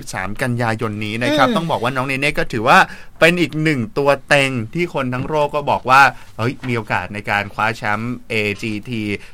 23 กันยายนนี้นะครับต้องบอกว่าน้องเนเน่ก็ถือว่าเป็นอีกหนึ่งตัวเต็งที่คนทั้งโลกก็บอกว่ามีโอกาสในการคว้าแชมป์ AGT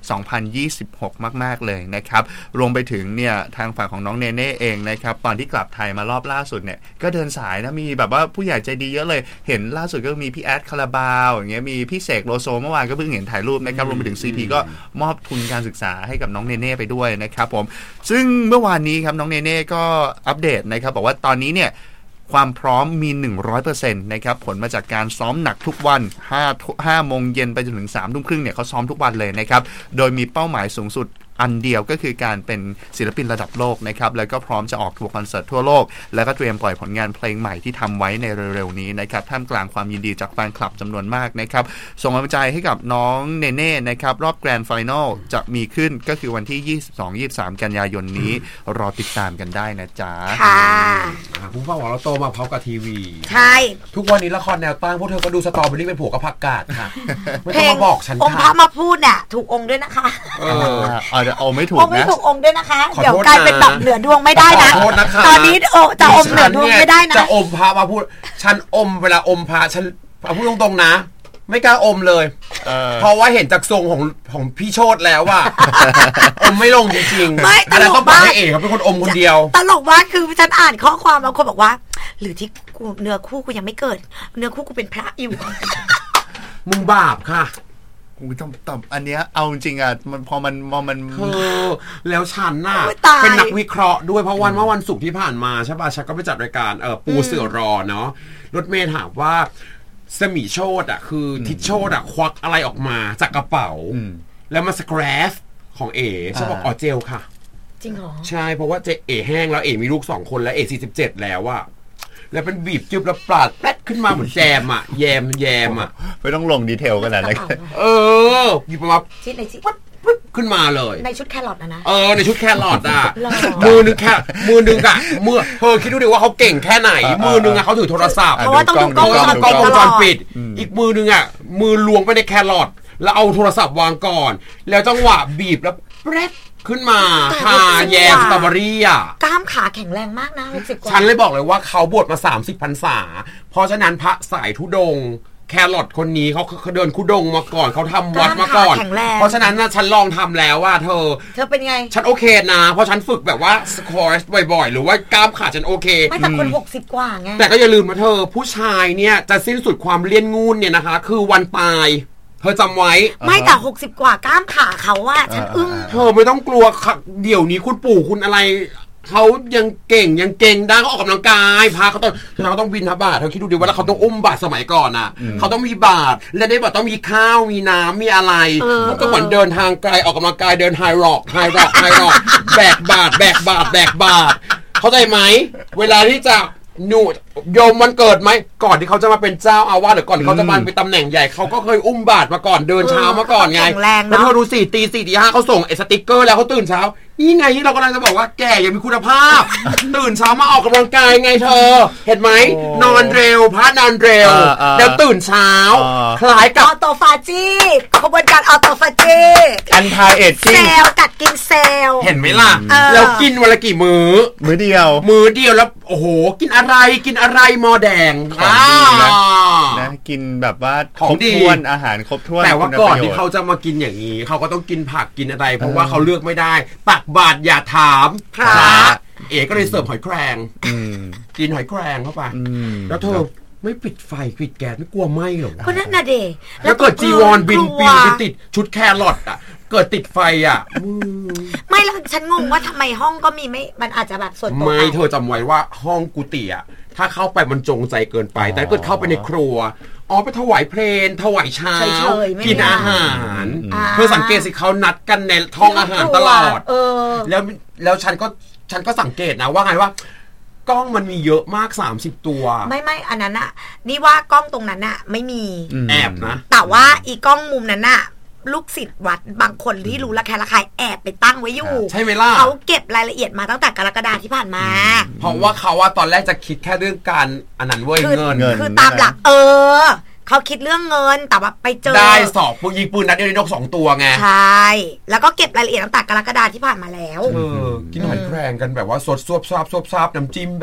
2026 มากๆเลยนะครับรวมไปถึงเนี่ยทางฝั่งของน้องเนเน่เองนะครับตอนที่กลับไทยมารอบล่าสุดเนี่ยก็เดินสายนะมีแบบว่าผู้ใหญ่ใจดีเยอะเลยเห็นล่าสุดก็มีพี่แอดคาราบาวอย่างเงี้ยมีพี่เสกโลโซเมื่อวานก็เพิ่งเห็นถ่ายรูปนะครับรวมไปถึง CP ก็มอบทุนการศึกษาให้กับน้องเนเน่ไปด้วยนะครับผมซึ่งเมื่อวานนี้ครับน้องเนเน่ก็อัปเดตนะครับบอกว่าตอนนี้เนี่ยความพร้อมมี 100% นะครับผลมาจากการซ้อมหนักทุกวัน5 โมงเย็นไปจนถึง 3 ทุ่มครึ่งเนี่ยเขาซ้อมทุกวันเลยนะครับโดยมีเป้าหมายสูงสุดอันเดียวก็คือการเป็นศิลปินระดับโลกนะครับแล้วก็พร้อมจะออกทัวร์คอนเสิร์ตทั่วโลกแล้วก็เตรียมปล่อยผลงานเพลงใหม่ที่ทำไว้ในเร็วๆนี้นะครับท่ามกลางความยินดีจากแฟนคลับจำนวนมากนะครับส่งกำลังใจให้กับน้องเนเน่นะครับรอบแกรนด์ไฟนอลจะมีขึ้นก็คือวันที่ 22-23 กันยายนนี้รอติดตามกันได้นะจ๊ะค่ะผู้ฟังของเราโตมาพร้อมกับทีวีใช่ทุกวันนี้ละครแนวตั้งพวกเธอก็ดูสตรอเบอรี่เป็นผัวกับผักกาดค่ะไม่ต้องมาบอกฉันค่ะองค์พระมาพูดเนี่ยถูกองค์ด้วยนะคะเอาไม่ถูกนะไม่ถูกองค์ด้วยนะคะเดี๋ยวกลายเป็นแบบเหนือดวงไม่ได้นะตอนนี้จะอมเหนือดวงไม่ได้นะจะอมพระมาพูดฉันอมเวลาอมพระฉันพูดตรงๆนะไม่กล้าอมเลยเพราะว่าเห็นจากทรงของพี่โชติแล้วว่าอมไม่ลงจริงๆไม่แต่ต้องบอกให้เอกเขาเป็นคนอมคนเดียวตลกมากคือฉันอ่านข้อความบางคนบอกว่าหรือที่กูเนื้อคู่กูยังไม่เกิดเนื้อคู่กูเป็นพระอยู่มึงบาปค่ะต้องอันเนี้ยเอาจริงอ่ะมันพอมันแล้วฉันน่ะเป็นนักวิเคราะห์ด้วยเพราะเมื่อวันศุกร์ที่ผ่านมาใช่ป่ะฉันก็ไปจัดรายการปูเสือรอเนาะรถเมย์ถามว่าสมีโชดอ่ะคือทิชโชดอ่ะควักอะไรออกมาจากกระเป๋าแล้วมาสแครฟของเอ๋ฉันบอกเจลค่ะจริงเหรอใช่เพราะว่าเอ๋แห้งแล้วเอ๋มีลูก2คนแล้วเอ๋47แล้วอ่ะแล้วเป็นบีบจุบแล้วปลาดแป๊ดขึ้นมาเหมือนแจมอ่ะแยมอ่ะไม่ต้องลงดีเทลขนาดนั้นหยิบมาในขึ้นมาเลยในชุดแครอทนะในชุดแครอทอ่ะมือนึงอ่ะเธอคิดดูดิว่าเขาเก่งแค่ไหนมือนึงอ่ะเขาถือโทรศัพท์เพราะว่าต้องดูกล้องวงจรปิดอีกมือนึงอ่ะมือล้วงไปในแครอทแล้วเอาโทรศัพท์วางก่อนแล้วจังหวะบีบแล้วแป๊ดขึ้นมาทาแยมสตรอเบอรี่อ่ะกล้ามขาแข็งแรงมากนะ60กว่าฉันเลยบอกเลยว่าเขาบวชมา30 พรรษาเพราะฉะนั้นพระสายธุดงค์แครอทคนนี้เขาเดินคุดงมาก่อนเขาทำวัดมาก่อนเพราะฉะนั้นนะฉันลองทำแล้วว่าเธอเป็นไงฉันโอเคนะเพราะฉันฝึกแบบว่าสควอชบ่อยๆหรือว่ากล้ามขาฉันโอเคไม่แต่คน60กว่าไงแต่ก็อย่าลืมนะเธอผู้ชายเนี่ยจะสิ้นสุดความเลี้ยนงูนเนี่ยนะคะคือวันตายเธอจำไว้ไม่แต่60กว่ากล้ามขาเขาว่าฉันอึ้งเธอไม่ต้องกลัวเดี๋ยวนี้คุณปู่คุณอะไรเขายังเก่งได้เขาออกกำลังกายพาเขาต้องบินทบาทเธอคิดดูดิว่าแล้วเขาต้องอุ้มบาทสมัยก่อนอ่ะเขาต้องมีบาทและได้บาทต้องมีข้าวมีน้ำมีอะไรเขาก็เหมือนเดินทางไกลออกกำลังกายเดินไฮร็อกแบกบาทเข้าใจไหมเวลาที่จะโยมมันเกิดไหมก่อนที่เขาจะมาเป็นเจ้าอาวาสหรือก่อนที่เขาจะมาเป็นตำแหน่งใหญ่เขาก็เคยอุ้มบาทมาก่อนเดินเช้ามาก่อนไงแล้วพอดู4 ตี 4 ตี 5เขาส่งสติ๊กเกอร์แล้วเขาตื่นเช้านี่ไงที่เรากำลังจะบอกว่าแก่ยังมีคุณภาพตื่นเช้ามาออกกำลังกายไงเธอเห็นไหมนอนเร็วพระนอนเร็วแล้วตื่นเช้าคล้ายกับออโตฟาจีขบวนการออโตฟาจีอันทาเอจเซลล์กัดกินเซลล์เห็นไหมล่ะแล้วกินวันละกี่มื้อเดียวแล้วโอ้โหกินอะไรมอแดงนะกินแบบว่าครบถ้วนอาหารครบถ้วนแต่ว่าก่อนที่เขาจะมากินอย่างนี้เขาก็ต้องกินผักกินอะไรเพราะว่าเขาเลือกไม่ได้ตักบาตรอย่าถามพระเอ๋ก็เลยเสิร์ฟหอยแครงกินหอยแครงเข้าไปแล้วเธอไม่ปิดไฟปิดแก๊สไม่กลัวไหม้หรอก็นั่นน่ะเดแล้วเกิดจีวรบินไปติดชุดแครอทอ่ะเกิดติดไฟอ่ะไม่แล้วฉันงงว่าทำไมห้องก็มีไม่มันอาจจะแบบส่วนตัวไม่เธอจำไว้ว่าห้องกุฏิอ่ะถ้าเข้าไปมันจงใจเกินไปแต่เกิดเข้าไปในครัวไปถวายเพลงถวายเช้ากินอาหารเธอสังเกตสิเขานัดกันในท้องอาหารตลอดแล้วฉันก็สังเกตนะว่าไงว่ากล้องมันมีเยอะมาก30ตัวไม่อันนั้นน่ะนี่ว่ากล้องตรงนั้นน่ะไม่มีแอบนะแต่ว่าอีกล้องมุมนั้นน่ะลูกศิษย์วัดบางคนที่รู้ละแคะระคายแอบไปตั้งไว้อยู่ใช่ไหมล่ะเขาเก็บรายละเอียดมาตั้งแต่กรกฎาคมที่ผ่านมาเพราะว่าเขาว่าตอนแรกจะคิดแค่เรื่องการอันนั้นเว้ยเงินคือตามหลักเขาคิดเรื่องเงินแต่ว่าไปเจอได้สอบยิงปืนนัดเดียวในนก2ตัวไงใช่แล้วก็เก็บรายละเอียดตั้งแต่กรกฎาคมที่ผ่านมาแล้วกินหอยแครงกันแบบว่าสดซวบซาบน้ำจิ้ม